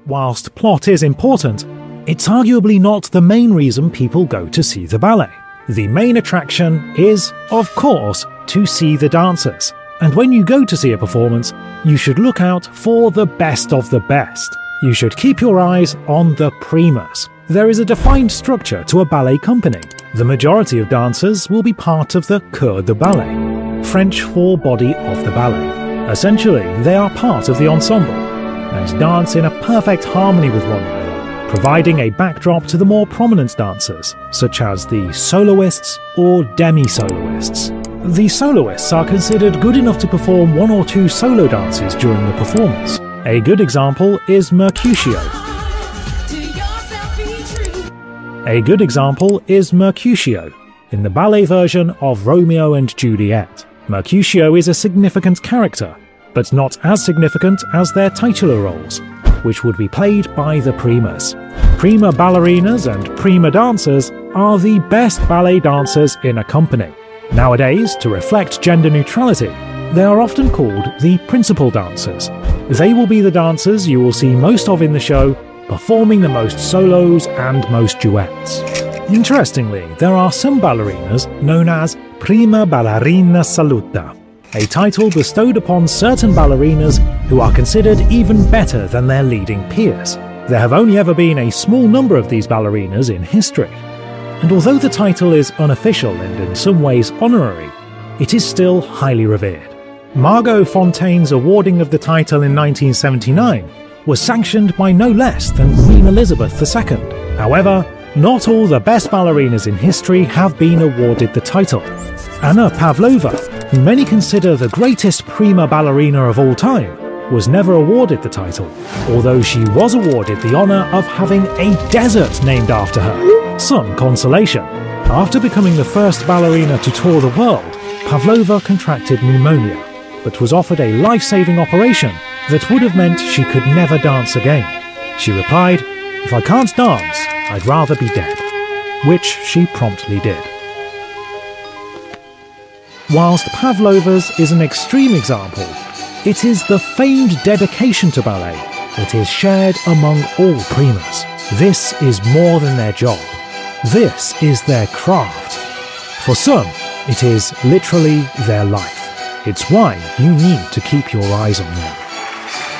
whilst plot is important, it's arguably not the main reason people go to see the ballet. The main attraction is, of course, to see the dancers. And when you go to see a performance, you should look out for the best of the best. You should keep your eyes on the primas. There is a defined structure to a ballet company. The majority of dancers will be part of the corps de ballet, French for body of the ballet. Essentially, they are part of the ensemble and dance in a perfect harmony with one another, providing a backdrop to the more prominent dancers, such as the soloists or demi-soloists. The soloists are considered good enough to perform one or two solo dances during the performance. A good example is Mercutio. In the ballet version of Romeo and Juliet. Mercutio is a significant character, but not as significant as their titular roles, which would be played by the primas. Prima ballerinas and prima dancers are the best ballet dancers in a company. Nowadays, to reflect gender neutrality, they are often called the principal dancers. They will be the dancers you will see most of in the show, performing the most solos and most duets. Interestingly, there are some ballerinas known as prima ballerina assoluta, a title bestowed upon certain ballerinas who are considered even better than their leading peers. There have only ever been a small number of these ballerinas in history. And although the title is unofficial and in some ways honorary, it is still highly revered. Margot Fontaine's awarding of the title in 1979 was sanctioned by no less than Queen Elizabeth II. However, not all the best ballerinas in history have been awarded the title. Anna Pavlova, who many consider the greatest prima ballerina of all time, was never awarded the title, although she was awarded the honour of having a desert named after her. Some consolation. After becoming the first ballerina to tour the world, Pavlova contracted pneumonia, but was offered a life-saving operation that would have meant she could never dance again. She replied, "If I can't dance, I'd rather be dead," which she promptly did. Whilst Pavlova's is an extreme example, it is the famed dedication to ballet that is shared among all primas. This is more than their job. This is their craft. For some, it is literally their life. It's why you need to keep your eyes on them.